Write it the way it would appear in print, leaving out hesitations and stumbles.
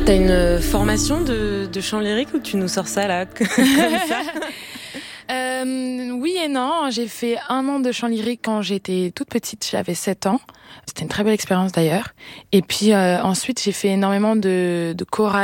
T'as une formation de chant lyrique ou tu nous sors ça là comme ça? Oui et non, j'ai fait 1 an de chant lyrique quand j'étais toute petite, j'avais 7 ans. C'était une très belle expérience d'ailleurs. Et puis ensuite, j'ai fait énormément de chorale.